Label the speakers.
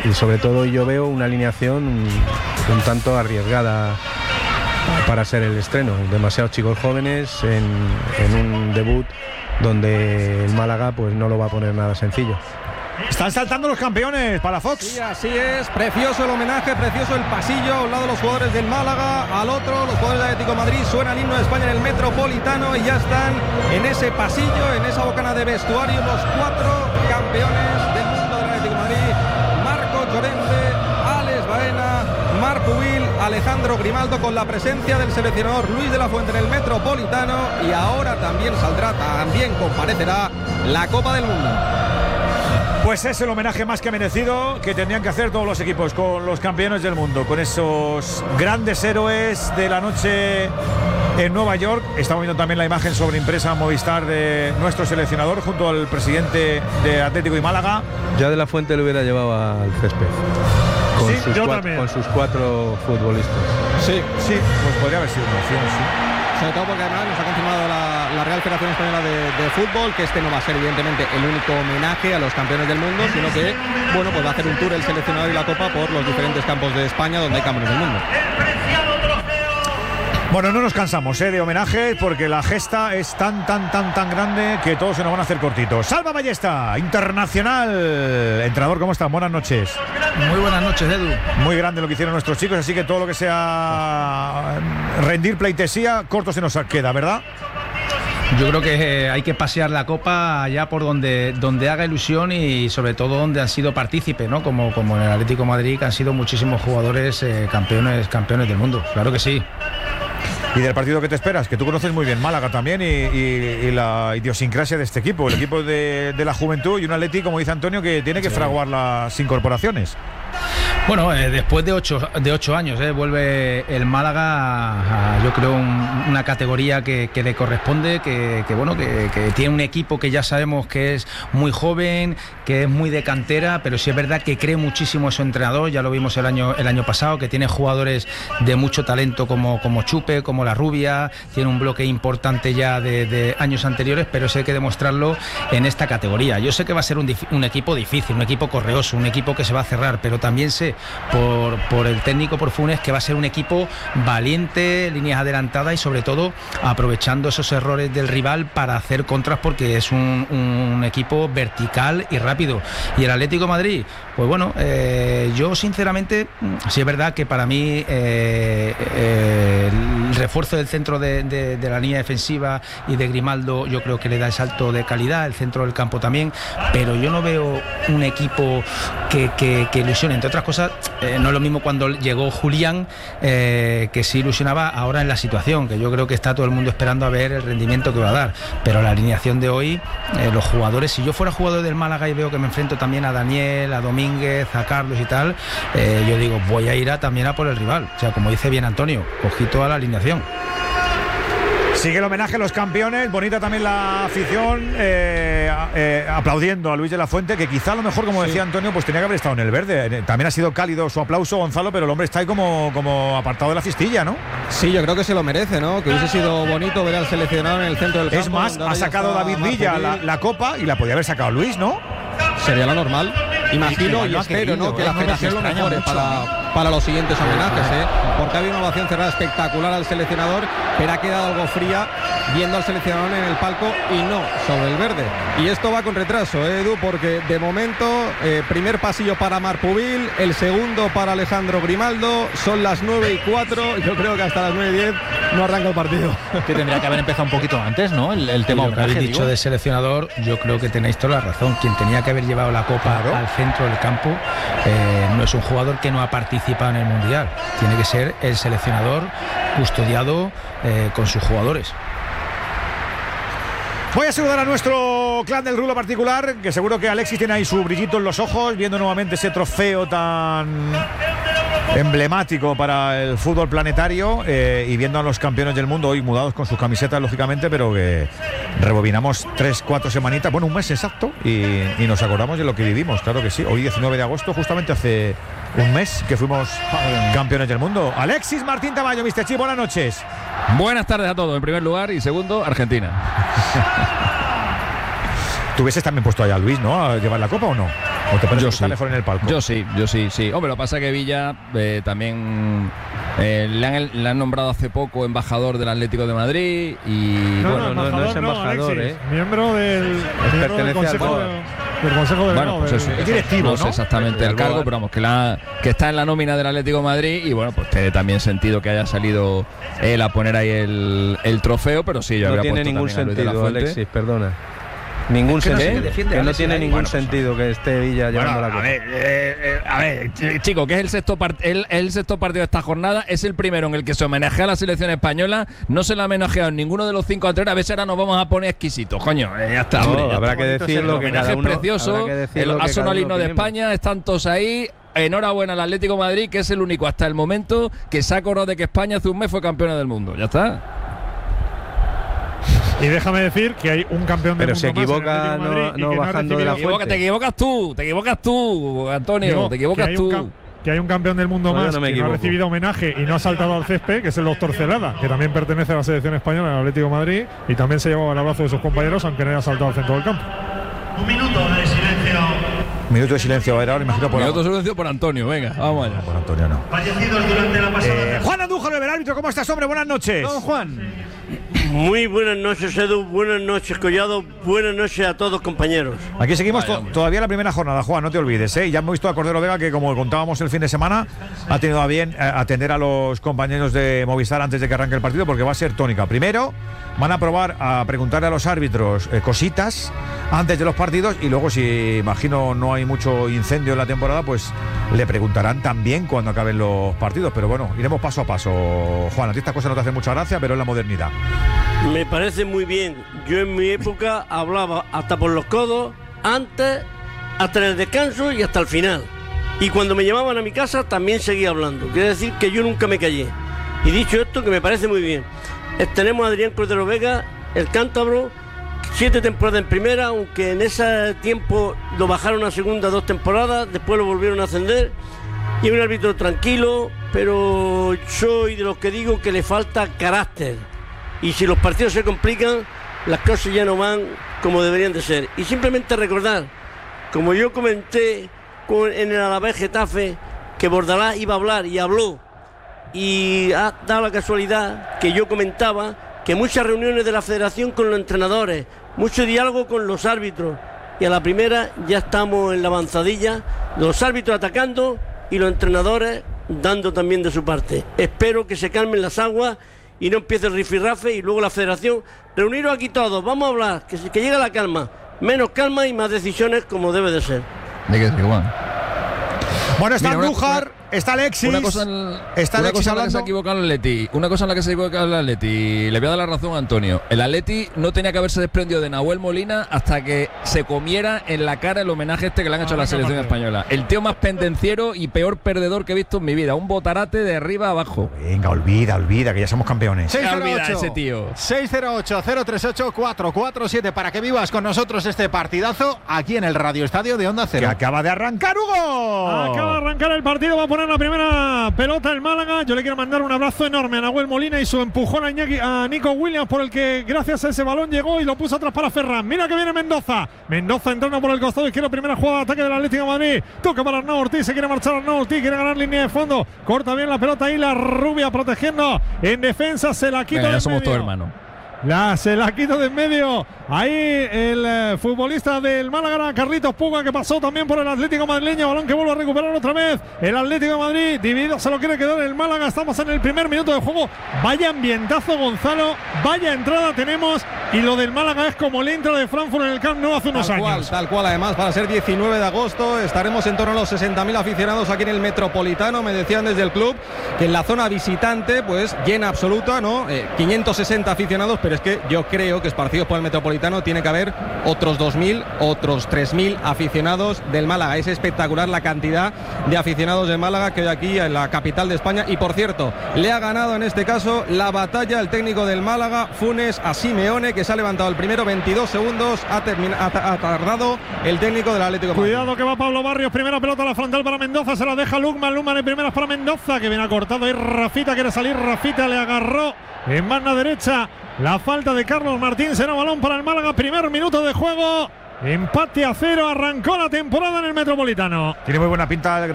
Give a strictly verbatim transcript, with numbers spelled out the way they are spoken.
Speaker 1: y sobre todo yo veo una alineación un, un tanto arriesgada para ser el estreno. Demasiados chicos jóvenes en, en un debut donde el Málaga pues no lo va a poner nada sencillo.
Speaker 2: Están saltando los campeones para Fox.
Speaker 3: Sí, así es, precioso el homenaje, precioso el pasillo, a un lado los jugadores del Málaga, al otro los jugadores del Atlético de Madrid, suena el himno de España en el Metropolitano y ya están en ese pasillo, en esa bocana de vestuario, los cuatro campeones del mundo del Atlético de Madrid: Marco Llorente, Alex Baena, Marc Pubil, Alejandro Grimaldo, con la presencia del seleccionador Luis de la Fuente en el Metropolitano, y ahora también saldrá, también comparecerá la Copa del Mundo.
Speaker 2: Pues es el homenaje más que merecido que tendrían que hacer todos los equipos con los campeones del mundo, con esos grandes héroes de la noche en Nueva York. Estamos viendo también la imagen sobreimpresa en Movistar de nuestro seleccionador junto al presidente de Atlético y Málaga.
Speaker 1: Ya de la Fuente lo hubiera llevado al césped con,
Speaker 2: sí,
Speaker 1: sus,
Speaker 2: yo
Speaker 1: cuatro,
Speaker 2: también.
Speaker 1: con sus cuatro futbolistas.
Speaker 3: Sí,
Speaker 2: sí, pues podría haber sido una opción, sí.
Speaker 3: Sobre todo porque además nos ha confirmado la, la Real Federación Española de, de Fútbol que este no va a ser evidentemente el único homenaje a los campeones del mundo, sino que bueno, pues va a hacer un tour el seleccionador y la Copa por los diferentes campos de España donde hay campeones del mundo.
Speaker 2: Bueno, no nos cansamos ¿eh? de homenajes porque la gesta es tan, tan, tan, tan grande que todos se nos van a hacer cortitos. Salva Ballesta, internacional. Entrenador, ¿cómo están? Buenas noches.
Speaker 4: Muy buenas noches, Edu.
Speaker 2: Muy grande lo que hicieron nuestros chicos, así que todo lo que sea rendir pleitesía, corto se nos queda, ¿verdad?
Speaker 4: Yo creo que eh, hay que pasear la Copa allá por donde, donde haga ilusión y sobre todo donde han sido partícipes, ¿no? Como, como en el Atlético de Madrid, que han sido muchísimos jugadores eh, campeones, campeones del mundo. Claro que sí.
Speaker 2: ¿Y del partido que te esperas? Que tú conoces muy bien Málaga también y, y, y la idiosincrasia de este equipo, el equipo de, de la juventud y un Atleti, como dice Antonio, que tiene que sí. fraguar las incorporaciones.
Speaker 4: Bueno, eh, después de ocho, de ocho años eh, vuelve el Málaga a, a, yo creo, un, una categoría que, que le corresponde, que, que bueno, que, que tiene un equipo que ya sabemos que es muy joven, que es muy de cantera, pero sí es verdad que cree muchísimo en su entrenador. Ya lo vimos el año, el año pasado, que tiene jugadores de mucho talento como, como Chupe, como La Rubia, tiene un bloque importante ya de, de años anteriores, pero sí hay que demostrarlo en esta categoría. Yo sé que va a ser un, un equipo difícil, un equipo correoso, un equipo que se va a cerrar, pero también sé por, por el técnico, por Funes, que va a ser un equipo valiente, líneas adelantadas y sobre todo aprovechando esos errores del rival para hacer contras, porque es un, un equipo vertical y rápido. Y el Atlético de Madrid, pues bueno, eh, yo sinceramente, sí es verdad que para mí eh, eh, el refuerzo del centro de, de, de la línea defensiva y de Grimaldo yo creo que le da el salto de calidad, el centro del campo también, pero yo no veo un equipo que, que, que ilusione. Entre otras cosas, eh, no es lo mismo cuando llegó Julián, eh, que sí ilusionaba, ahora en la situación, que yo creo que está todo el mundo esperando a ver el rendimiento que va a dar, pero la alineación de hoy, eh, los jugadores, si yo fuera jugador del Málaga y veo que me enfrento también a Daniel, a Domínguez, a Carlos y tal, eh, yo digo, voy a ir a, también a por el rival, o sea, como dice bien Antonio, cogí toda la alineación.
Speaker 2: Sigue el homenaje a los campeones, bonita también la afición eh, eh, aplaudiendo a Luis de la Fuente, que quizá a lo mejor, como decía sí. Antonio, pues tenía que haber estado en el verde. También ha sido cálido su aplauso, Gonzalo, pero el hombre está ahí como, como apartado de la cistilla, ¿no?
Speaker 3: Sí, yo creo que se lo merece, ¿no? Que hubiese sido bonito ver al seleccionado en el centro del campo.
Speaker 2: Es más, ha sacado David Villa la, la copa y la podía haber sacado Luis, ¿no?
Speaker 3: Sería lo normal. Imagino y, y espero, querido, ¿no? Que la federación lo mejore para, para los siguientes homenajes, ¿eh? Porque había una ovación cerrada espectacular al seleccionador, pero ha quedado algo fría viendo al seleccionador en el palco y no sobre el verde. Y esto va con retraso, ¿eh, Edu? Porque de momento, eh, primer pasillo para Marc Pubil, el segundo para Alejandro Grimaldo, son las nueve y cuatro, yo creo que hasta las nueve y diez no arranca el partido.
Speaker 5: Que tendría que haber empezado un poquito antes, ¿no? El, el tema
Speaker 4: lo que habéis dicho
Speaker 5: digo.
Speaker 4: de seleccionador, yo creo que tenéis toda la razón. Quien tenía que haber llevado la copa claro. al centro del campo eh, no es un jugador que no ha participado en el Mundial, tiene que ser el seleccionador custodiado eh, con sus jugadores.
Speaker 2: Voy a saludar a nuestro clan del rulo particular, que seguro que Alexis tiene ahí su brillito en los ojos, viendo nuevamente ese trofeo tan emblemático para el fútbol planetario eh, y viendo a los campeones del mundo hoy mudados con sus camisetas, lógicamente, pero que rebobinamos tres, cuatro semanitas, bueno, un mes exacto, y, y nos acordamos de lo que vivimos, claro que sí. Hoy diecinueve de agosto, justamente hace un mes que fuimos campeones del mundo. Alexis Martín Tamayo, mister Chi, buenas noches.
Speaker 6: Buenas tardes a todos, en primer lugar, y segundo, Argentina.
Speaker 2: ¿Tú hubieses también puesto allá a Luis, ¿no? ¿A llevar la copa o no? ¿O te parece
Speaker 6: Yo
Speaker 2: que está
Speaker 6: sí.
Speaker 2: mejor en el palco?
Speaker 6: Yo sí, yo sí, sí. Hombre, lo que pasa es que Villa eh, también eh, le, han, le han nombrado hace poco embajador del Atlético de Madrid y
Speaker 7: No,
Speaker 6: bueno,
Speaker 1: no, no es embajador,
Speaker 7: Alexis,
Speaker 1: ¿eh?
Speaker 7: Miembro del, miembro del
Speaker 1: pertenece al
Speaker 7: Consejo,
Speaker 1: board.
Speaker 7: de, del Consejo de
Speaker 6: bueno, pues eso,
Speaker 2: es
Speaker 6: eso,
Speaker 2: directivo,
Speaker 6: no sé
Speaker 2: ¿no?
Speaker 6: exactamente el
Speaker 1: El
Speaker 6: cargo,
Speaker 1: board.
Speaker 6: pero vamos, que, la, que está en la nómina del Atlético de Madrid y bueno, pues tiene también sentido que haya salido él a poner ahí el, el trofeo, pero sí, yo
Speaker 1: No
Speaker 6: habría
Speaker 1: tiene
Speaker 6: puesto
Speaker 1: ningún
Speaker 6: también a Luis de la
Speaker 1: sentido,
Speaker 6: Fuente.
Speaker 1: Alexis, perdona. Ningún
Speaker 4: que no se
Speaker 1: sentido.
Speaker 4: defiende,
Speaker 1: Que no
Speaker 4: Alexis,
Speaker 1: tiene
Speaker 4: ahí.
Speaker 1: ningún
Speaker 6: Bueno, pues,
Speaker 1: sentido que esté Villa llevando la
Speaker 6: a
Speaker 1: copa.
Speaker 6: ver, eh, eh, a ver, ch- chico, que es el sexto, part- el, el sexto partido de esta jornada, es el primero en el que se homenajea a la selección española, no se la ha homenajeado en ninguno de los cinco anteriores, a ver si ahora nos vamos a poner exquisitos, coño, eh, ya está,
Speaker 1: No,
Speaker 6: hombre, ya
Speaker 1: habrá
Speaker 6: está.
Speaker 1: que
Speaker 6: Bonito
Speaker 1: decirlo
Speaker 6: ser-
Speaker 1: que
Speaker 6: el
Speaker 1: cada
Speaker 6: homenaje es
Speaker 1: uno-
Speaker 6: precioso,
Speaker 1: habrá que decirlo
Speaker 6: el,
Speaker 1: que
Speaker 6: ha sonado
Speaker 1: cada
Speaker 6: el
Speaker 1: uno
Speaker 6: himno de
Speaker 1: opinemos.
Speaker 6: España, están todos ahí. Enhorabuena al Atlético de Madrid, que es el único hasta el momento que se ha acordado de que España hace un mes fue campeona del mundo, ya está.
Speaker 7: Y déjame decir que hay un campeón del
Speaker 1: Pero se
Speaker 7: mundo más en el
Speaker 1: equivoca
Speaker 7: Atlético de
Speaker 1: no-
Speaker 7: Madrid y
Speaker 1: no
Speaker 7: que
Speaker 1: bajando de la
Speaker 7: ha
Speaker 6: Te
Speaker 7: recibido-
Speaker 6: equivocas, te equivocas tú, te equivocas tú, Antonio,
Speaker 7: Digo,
Speaker 6: te
Speaker 7: que
Speaker 6: equivocas
Speaker 7: hay un
Speaker 6: tú.
Speaker 7: cam- que hay un campeón del mundo
Speaker 1: No, yo
Speaker 7: más
Speaker 1: no me
Speaker 7: que no ha
Speaker 1: equivoco.
Speaker 7: recibido homenaje y no ha saltado al césped, que es el doctor Celada, que también pertenece a la selección española del Atlético de Madrid y también se llevaba el abrazo de sus compañeros, aunque no haya saltado al centro del campo.
Speaker 8: Un minuto de silencio.
Speaker 2: Minuto de silencio, a ver, ahora imagino por,
Speaker 6: Minuto de silencio por Antonio, venga, vamos allá.
Speaker 2: por Antonio, no.
Speaker 8: Fallecidos durante la pasada.
Speaker 2: Eh, Juan Andújar, el árbitro, ¿cómo estás, hombre? Buenas noches.
Speaker 3: Don Juan.
Speaker 9: Muy buenas noches, Edu. Buenas noches, Collado. Buenas noches a todos, compañeros.
Speaker 2: Aquí seguimos
Speaker 6: Vaya,
Speaker 2: to-
Speaker 6: hombre.
Speaker 2: todavía la primera jornada, Juan, no te olvides, ¿eh? Ya hemos visto a Cordero Vega que, como contábamos el fin de semana, ha tenido a bien eh, atender a los compañeros de Movistar antes de que arranque el partido, porque va a ser tónica. Primero, van a probar a preguntarle a los árbitros eh, cositas antes de los partidos y luego, si imagino no hay mucho incendio en la temporada, pues le preguntarán también cuando acaben los partidos. Pero bueno, iremos paso a paso, Juan. A ti estas cosas no te hacen mucha gracia, pero es la modernidad.
Speaker 9: Me parece muy bien. Yo en mi época hablaba hasta por los codos, antes, hasta en el descanso y hasta el final. Y cuando me llamaban a mi casa también seguía hablando. Quiere decir que yo nunca me callé. Y dicho esto, que me parece muy bien. Eh, Tenemos a Adrián Cordero Vega, el cántabro, siete temporadas en primera, aunque en ese tiempo lo bajaron a segunda dos temporadas, después lo volvieron a ascender. Y un árbitro tranquilo, pero soy de los que digo que le falta carácter. Y si los partidos se complican, las cosas ya no van como deberían de ser. Y simplemente recordar, como yo comenté con, en el Alavés Getafe, que Bordalás iba a hablar y habló. Y ha dado la casualidad que yo comentaba que muchas reuniones de la federación con los entrenadores, mucho diálogo con los árbitros. Y a la primera ya estamos en la avanzadilla, los árbitros atacando y los entrenadores dando también de su parte. Espero que se calmen las aguas y no empiece el rifirrafe y luego la federación. Reuniros aquí todos, vamos a hablar, que, se- que llegue la calma. Menos calma y más decisiones como debe de ser.
Speaker 6: ¿De qué, Juan?
Speaker 2: Bueno, está
Speaker 6: Mira, una-
Speaker 2: Andújar, está Alexis.
Speaker 6: Una cosa en,
Speaker 2: está
Speaker 6: una
Speaker 2: Alexis
Speaker 6: cosa en la que
Speaker 2: hablando.
Speaker 6: se ha equivocado el Atleti. Una cosa en la que se ha equivocado el Atleti. Le voy a dar la razón a Antonio. El Atleti no tenía que haberse desprendido de Nahuel Molina hasta que se comiera en la cara el homenaje este que le han hecho a la selección española. El tío más pendenciero y peor perdedor que he visto en mi vida. Un botarate de arriba a abajo.
Speaker 2: Venga, olvida, olvida, que ya somos campeones.
Speaker 6: Se olvida ese tío.
Speaker 3: seis cero ocho, cero tres ocho, cuatro cuatro siete para que vivas con nosotros este partidazo aquí en el Radio Estadio de Onda
Speaker 2: Que
Speaker 3: Cero.
Speaker 2: acaba de arrancar, Hugo.
Speaker 7: Acaba de arrancar el partido, va a poner la primera pelota el Málaga. Yo le quiero mandar un abrazo enorme a Nahuel Molina y su empujón a, Iñaki, a Nico Williams, por el que gracias a ese balón llegó y lo puso atrás para Ferran. Mira que viene Mendoza. Mendoza entrando por el costado izquierdo, primera jugada de ataque del Atlético de Madrid. Toca para Arnau Ortiz, se quiere marchar Arnau Ortiz, quiere ganar línea de fondo. Corta bien la pelota ahí, la Rubia protegiendo en defensa, se la quita
Speaker 6: Venga,
Speaker 7: de
Speaker 6: ya somos
Speaker 7: medio.
Speaker 6: todos hermanos.
Speaker 7: La, se la quita de en medio. Ahí el eh, futbolista del Málaga, Carlitos Puga, que pasó también por el Atlético madrileño. Balón que vuelve a recuperar otra vez el Atlético de Madrid. Dividido se lo quiere quedar el Málaga. Estamos en el primer minuto de juego. Vaya ambientazo, Gonzalo. Vaya entrada tenemos. Y lo del Málaga es como el entra de Frankfurt en el Camp Nou hace unos
Speaker 3: Tal cual,
Speaker 7: años.
Speaker 3: tal cual, además, para ser diecinueve de agosto estaremos en torno a los sesenta mil aficionados aquí en el Metropolitano. Me decían desde el club que en la zona visitante, pues llena absoluta, ¿no? Eh, quinientos sesenta aficionados, pero es que yo creo que esparcidos por el Metropolitano tiene que haber otros dos mil, otros tres mil aficionados del Málaga. Es espectacular la cantidad de aficionados del Málaga que hay aquí en la capital de España. Y por cierto, le ha ganado en este caso la batalla el técnico del Málaga, Funes, a Simeone, que se ha levantado el primero, veintidós segundos, ha, termina, ha, ha tardado el técnico del Atlético de Madrid.
Speaker 7: Cuidado que va Pablo Barrios, primera pelota a la frontal para Mendoza, se la deja Lukman, Lukman en primeras para Mendoza, que viene acortado ahí Rafita, quiere salir Rafita, le agarró en banda derecha la falta de Carlos Martín, será balón para el Málaga, primer minuto de juego. Empate a cero, arrancó la temporada en el Metropolitano.
Speaker 2: Tiene muy buena pinta el